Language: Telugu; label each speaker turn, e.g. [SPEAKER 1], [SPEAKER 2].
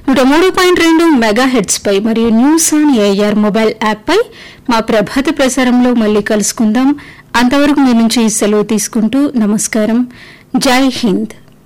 [SPEAKER 1] 103.2 మెగాహెర్ట్జ్ పై మరియు news on AR mobile app పై మా ప్రభాత ప్రసారంలో మళ్ళీ కలుసుకుందాం. అంతవరకు మీ నుంచి సెలవు తీసుకుంటూ నమస్కారం. జై హింద్.